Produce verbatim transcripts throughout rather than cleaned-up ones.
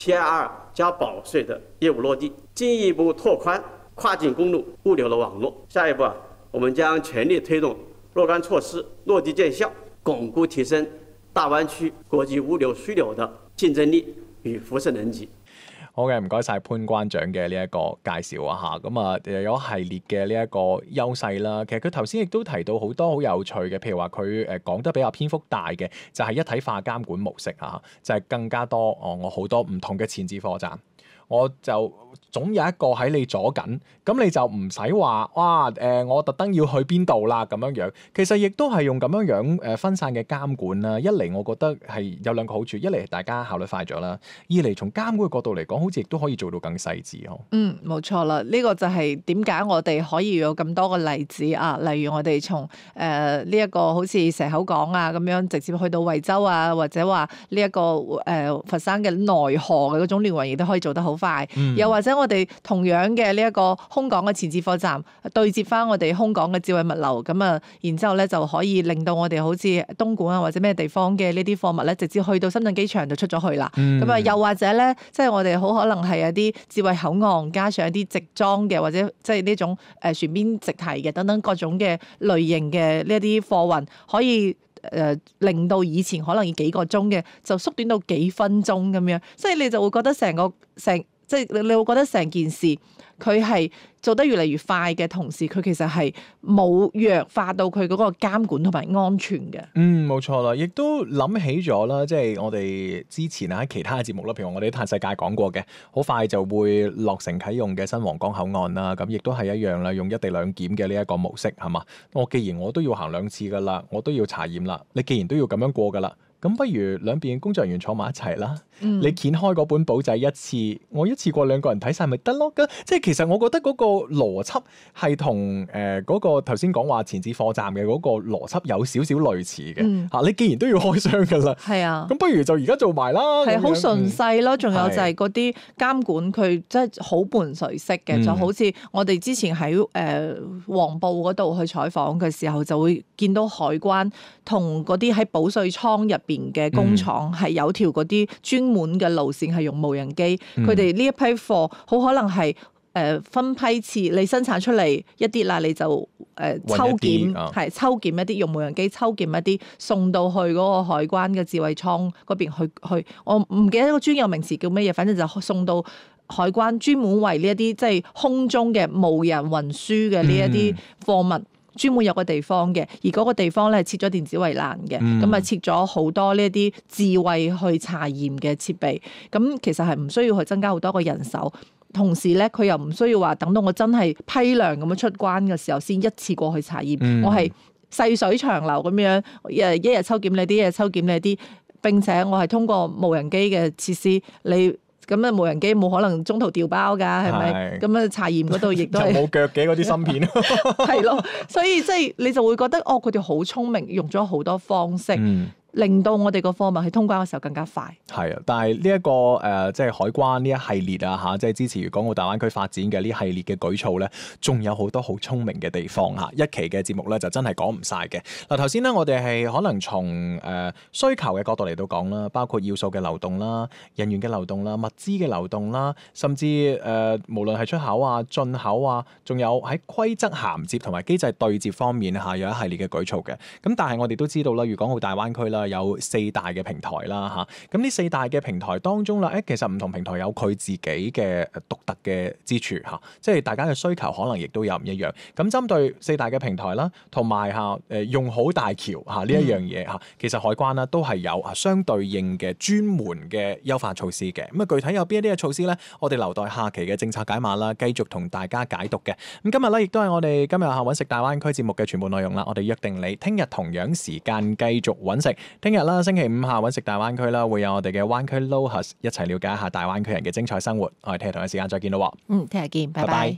T I R 加保税的业务落地，进一步拓宽跨境公路物流的网络。下一步啊，我们将全力推動若干措施落地見效，鞏固提升大灣區國際物流樞紐的競爭力與輻射能級。 好嘅，唔該晒潘關長嘅呢一個介紹啊嚇，咁啊有一系列嘅呢一個優勢啦。其實佢頭先亦都提到好多好有趣嘅，譬如話佢誒講得比較篇幅大嘅，就係一體化監管模式啊，就係更加多哦，我好多唔同嘅前置貨站。我就總有一個喺你左緊，咁你就唔使話哇誒、呃，我特登要去邊度啦咁樣樣。其實亦都係用咁樣樣誒分散嘅監管啦。一嚟我覺得係有兩個好處，一嚟大家效率快咗啦，二嚟從監管嘅角度嚟講，好似亦都可以做到更細緻呵。 嗯，冇錯啦，呢、這個就係點解我哋可以有咁多個例子啊？例如我哋從誒呢一個好似蛇口港啊咁樣，直接去到惠州啊，或者話呢一個誒、呃、佛山嘅內河嘅嗰種聯運，亦都可以做得好快。嗯、又或者我哋同樣嘅呢一個空港嘅前置貨站對接翻我哋空港嘅智慧物流，咁啊，然之後咧就可以令到我哋好似東莞啊或者咩地方嘅呢啲貨物咧，直接去到深圳機場就出咗去啦。咁啊、嗯，又或者咧，即係我哋好可能係一啲智慧口岸加上一啲直裝嘅，或者即係呢種誒船邊直提嘅等等各種嘅類型嘅呢一啲貨運，可以誒、呃、令到以前可能要幾個鐘嘅，就縮短到幾分鐘咁樣，所以你就會覺得成個成。即係你你會覺得成件事佢係做得越嚟越快嘅同時，佢其實係冇弱化到佢嗰個監管同埋安全嘅。 嗯，冇錯啦，亦都諗起咗啦，即係我哋之前喺其他嘅節目啦，譬如我哋喺嘆世界講過嘅，好快就會落成啟用嘅新皇崗口岸啦，咁亦都係一樣啦，用一地兩檢嘅呢一個模式係嘛？我既然我都要行兩次㗎啦，我都要查驗啦，你既然都要咁樣過㗎啦。咁不如兩邊工作人員坐埋一齊啦，嗯、你掀開嗰本簿仔一次，我一次過兩個人睇晒咪得咯？即係其實我覺得嗰個邏輯係同誒嗰個頭先講話前置貨站嘅嗰個邏輯有少少類似嘅嚇、嗯啊。你既然都要開箱㗎啦，係啊，咁不如就而家做埋啦。係好順勢咯，仲有就係嗰啲監管佢真係好伴隨式嘅，嗯、就好似我哋之前喺誒、呃、黃埔嗰度去採訪嘅時候，就會見到海關同嗰啲喺保稅倉入邊嘅工廠係有條嗰啲專門嘅路線係用無人機，佢哋呢一批貨好可能係誒、呃、分批次，你生產出嚟一啲啦，你就誒、呃、抽檢係、哦、抽檢一啲用無人機抽檢一啲送到去嗰個海關嘅智慧倉嗰邊去去，我唔記得個專有名詞叫乜嘢，反正就送到海關專門為呢一啲即係空中嘅無人運輸嘅呢一啲貨物。嗯專門有個地方嘅，而嗰個地方咧係設咗電子圍欄嘅，咁啊、嗯、設咗好多呢一啲智慧去查驗嘅設備，咁其實係唔需要去增加好多個人手，同時咧佢又唔需要話等到我真係批量咁樣出關嘅時候先一次過去查驗，嗯、我係細水長流咁樣，誒一日抽檢你啲，一日抽檢你啲，並且我係通過無人機嘅設施你。咁啊，無人機冇可能中途調包㗎，係咪？咁啊，查驗嗰度亦都係冇腳嘅嗰啲芯片， 係咯。所以即係你就會覺得，哦，佢哋好聰明，用咗好多方式。嗯令到我哋個貨物喺通關嘅時候更加快。係啊， 但係呢一個誒、呃，即係海關呢一系列啊嚇，即係支持粵港澳大灣區發展嘅呢系列嘅舉措咧，仲有好多好聰明嘅地方嚇。一期嘅節目咧就真係講唔晒嘅。嗱，頭先咧我哋係可能從誒、呃、需求嘅角度嚟到講啦，包括要素嘅流動啦、人員嘅流動啦、物資嘅流動啦，甚至誒、呃、無論係出口啊、進口啊，仲有喺規則銜接同埋機制對接方面嚇，有一系列嘅舉措嘅。咁但係我哋都知道啦，粵港澳大灣區啦。有四大嘅平台啦嚇，咁呢四大嘅平台當中啦，誒其實唔同平台有佢自己嘅獨特嘅之處嚇，即係大家嘅需求可能亦都有唔一樣。咁針對四大嘅平台啦，同埋嚇誒用好大橋嚇呢一樣嘢嚇，其實海關啦都係有啊相對應嘅專門嘅優化措施嘅。咁啊具體有邊一啲嘅措施咧？我哋留待下期嘅政策解碼啦，繼續同大家解讀嘅。咁今日咧亦都係我哋今日下揾食大灣區節目嘅全部內容啦。我哋約定你聽日同樣時間繼續揾食。聽日啦，星期五下揾食大灣區啦，會有我哋嘅灣區 Lohas 一齊了解一下大灣區人嘅精彩生活。我哋聽日同一時間再見咯。 嗯，聽日見，拜拜。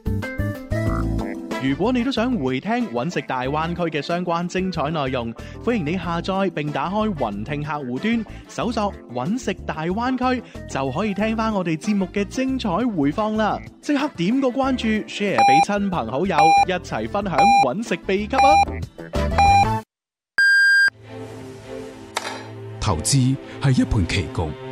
如果你都想回聽揾食大灣區嘅相關精彩內容，歡迎你下載並打開雲聽客戶端，搜索揾食大灣區，就可以聽翻我哋節目嘅精彩回放啦！即刻點個關注 ，share 俾親朋好友，一齊分享揾食秘笈啊！ 投資係一盤棋局，